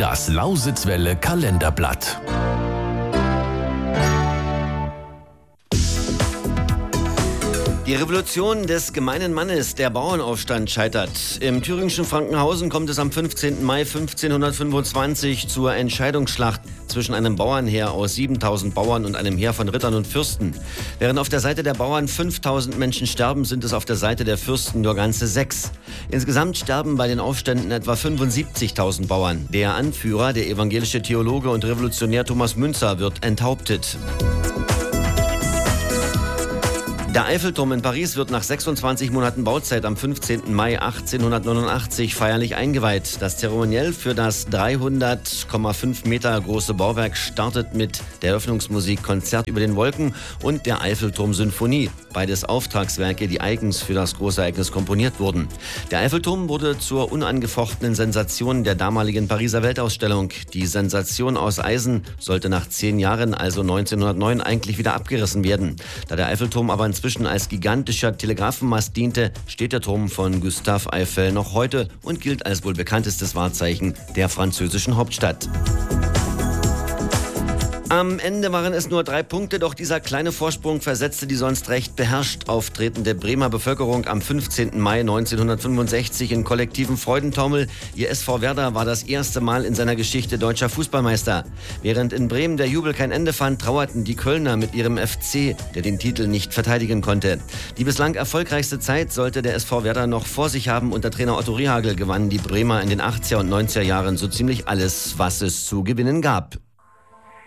Das Lausitzwelle Kalenderblatt. Die Revolution des gemeinen Mannes, der Bauernaufstand, scheitert. Im thüringischen Frankenhausen kommt es am 15. Mai 1525 zur Entscheidungsschlacht zwischen einem Bauernheer aus 7000 Bauern und einem Heer von Rittern und Fürsten. Während auf der Seite der Bauern 5000 Menschen sterben, sind es auf der Seite der Fürsten nur ganze 6. Insgesamt sterben bei den Aufständen etwa 75.000 Bauern. Der Anführer, der evangelische Theologe und Revolutionär Thomas Müntzer, wird enthauptet. Der Eiffelturm in Paris wird nach 26 Monaten Bauzeit am 15. Mai 1889 feierlich eingeweiht. Das Zeremoniell für das 300,5 Meter große Bauwerk startet mit der Eröffnungsmusik Konzert über den Wolken und der Eiffelturm-Sinfonie. Beides Auftragswerke, die eigens für das große Ereignis komponiert wurden. Der Eiffelturm wurde zur unangefochtenen Sensation der damaligen Pariser Weltausstellung. Die Sensation aus Eisen sollte nach 10 Jahren, also 1909, eigentlich wieder abgerissen werden. Da der Eiffelturm aber inzwischen als gigantischer Telegrafenmast diente, steht der Turm von Gustave Eiffel noch heute und gilt als wohl bekanntestes Wahrzeichen der französischen Hauptstadt. Am Ende waren es nur 3 Punkte, doch dieser kleine Vorsprung versetzte die sonst recht beherrscht auftretende Bremer Bevölkerung am 15. Mai 1965 in kollektiven Freudentaumel. Ihr SV Werder war das erste Mal in seiner Geschichte deutscher Fußballmeister. Während in Bremen der Jubel kein Ende fand, trauerten die Kölner mit ihrem FC, der den Titel nicht verteidigen konnte. Die bislang erfolgreichste Zeit sollte der SV Werder noch vor sich haben. Unter Trainer Otto Rehhagel gewannen die Bremer in den 80er und 90er Jahren so ziemlich alles, was es zu gewinnen gab.